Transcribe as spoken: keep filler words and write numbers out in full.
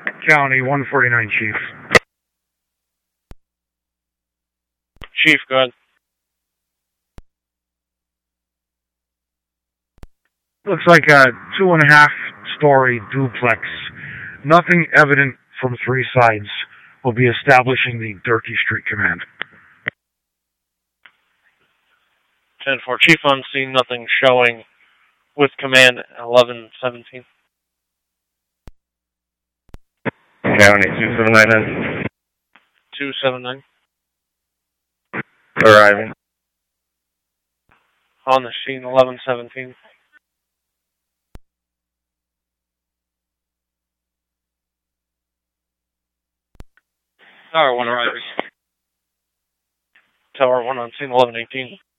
County one forty-nine, Chief. Chief, go ahead. Looks like a two and a half story duplex. Nothing evident from three sides. Will be establishing the Durkee Street Command. ten four, Chief on scene, nothing showing with command eleven seventeen. County two seven nine. two seven nine. Arriving. On the scene eleven seventeen. Tower one arriving. Tower one on scene eleven eighteen.